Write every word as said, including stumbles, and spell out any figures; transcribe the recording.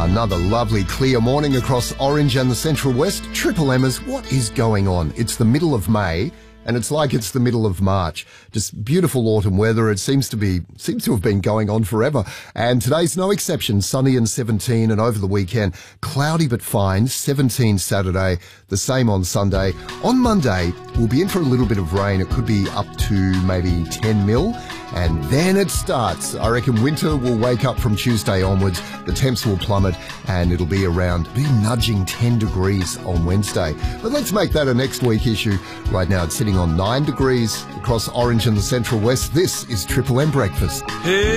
Another lovely clear morning across Orange and the Central West. Triple M's, what is going on? It's the middle of May and it's like it's the middle of March. Just beautiful autumn weather. It seems to be, seems to have been going on forever. And today's no exception. Sunny and seventeen, and over the weekend, cloudy but fine. seventeen Saturday, the same on Sunday. On Monday, we'll be in for a little bit of rain. It could be up to maybe ten mil. And then it starts. I reckon winter will wake up from Tuesday onwards. The temps will plummet and it'll be around, be nudging ten degrees on Wednesday. But let's make that a next week issue. Right now it's sitting on nine degrees across Orange and the Central West. This is Triple M Breakfast. Hey.